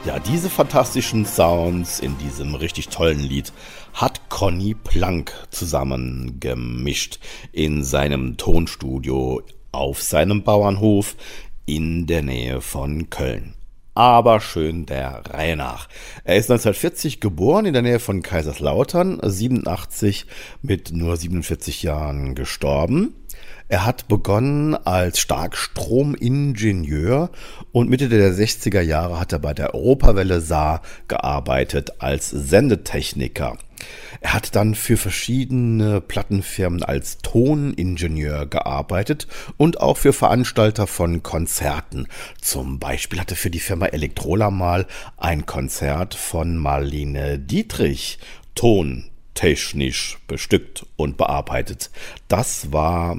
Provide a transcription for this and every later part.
Ja, diese fantastischen Sounds in diesem richtig tollen Lied hat Conny Plank zusammengemischt in seinem Tonstudio auf seinem Bauernhof in der Nähe von Köln. Aber schön der Reihe nach. Er ist 1940 geboren in der Nähe von Kaiserslautern, 87 mit nur 47 Jahren gestorben. Er hat begonnen als Starkstromingenieur und Mitte der 60er Jahre hat er bei der Europawelle Saar gearbeitet als Sendetechniker. Er hat dann für verschiedene Plattenfirmen als Toningenieur gearbeitet und auch für Veranstalter von Konzerten. Zum Beispiel hatte für die Firma Elektrola mal ein Konzert von Marlene Dietrich tontechnisch bestückt und bearbeitet. Das war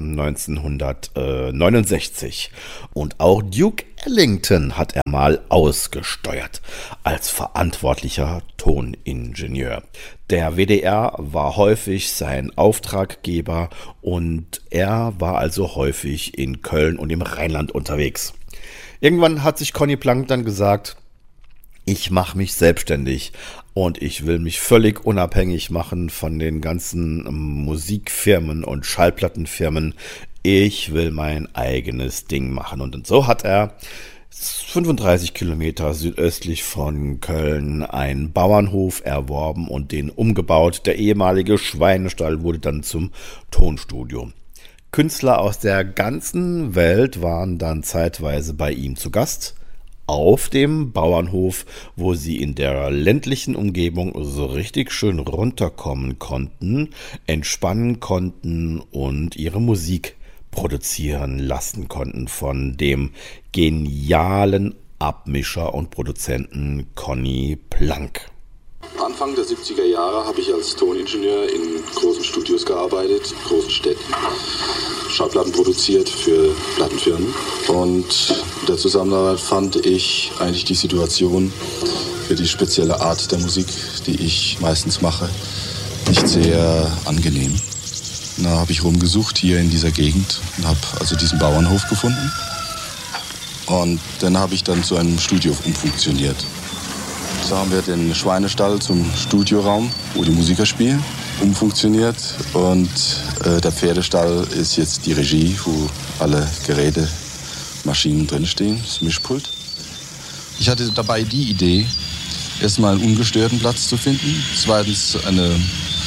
1969. Und auch Duke Ellington hat er mal ausgesteuert als verantwortlicher Toningenieur. Der WDR war häufig sein Auftraggeber und er war also häufig in Köln und im Rheinland unterwegs. Irgendwann hat sich Conny Plank dann gesagt, ich mache mich selbstständig und ich will mich völlig unabhängig machen von den ganzen Musikfirmen und Schallplattenfirmen. Ich will mein eigenes Ding machen. Und so hat er 35 Kilometer südöstlich von Köln einen Bauernhof erworben und den umgebaut. Der ehemalige Schweinestall wurde dann zum Tonstudio. Künstler aus der ganzen Welt waren dann zeitweise bei ihm zu Gast auf dem Bauernhof, wo sie in der ländlichen Umgebung so richtig schön runterkommen konnten, entspannen konnten und ihre Musik produzieren lassen konnten von dem genialen Abmischer und Produzenten Conny Plank. Anfang der 70er Jahre habe ich als Toningenieur in großen Studios gearbeitet, in großen Städten, Schallplatten produziert für Plattenfirmen. Und in der Zusammenarbeit fand ich eigentlich die Situation für die spezielle Art der Musik, die ich meistens mache, nicht sehr angenehm. Da habe ich rumgesucht hier in dieser Gegend und habe also diesen Bauernhof gefunden. Und dann habe ich dann zu einem Studio umfunktioniert. So haben wir den Schweinestall zum Studioraum, wo die Musiker spielen, umfunktioniert. Und der Pferdestall ist jetzt die Regie, wo alle Geräte, Maschinen drinstehen, das Mischpult. Ich hatte dabei die Idee, erstmal einen ungestörten Platz zu finden. Zweitens einen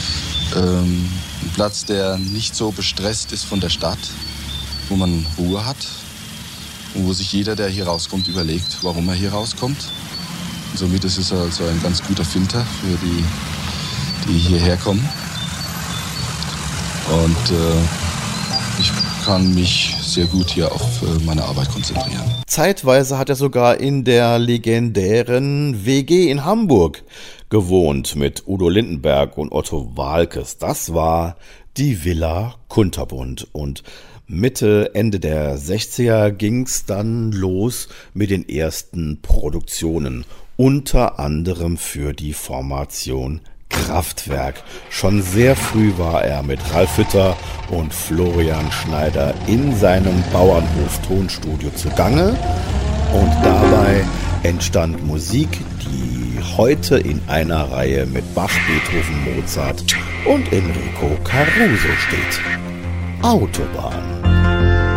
Platz, der nicht so bestresst ist von der Stadt, wo man Ruhe hat und wo sich jeder, der hier rauskommt, überlegt, warum er hier rauskommt. Und somit ist es also ein ganz guter Filter für die hierher kommen. Und ich kann mich sehr gut hier auf meine Arbeit konzentrieren. Zeitweise hat er sogar in der legendären WG in Hamburg gewohnt mit Udo Lindenberg und Otto Waalkes. Das war die Villa Kunterbund. Und Mitte, Ende der 60er ging es dann los mit den ersten Produktionen. Unter anderem für die Formation Kraftwerk. Schon sehr früh war er mit Ralf Hütter und Florian Schneider in seinem Bauernhof-Tonstudio zugange. Und dabei entstand Musik, die heute in einer Reihe mit Bach, Beethoven, Mozart und Enrico Caruso steht. Autobahn.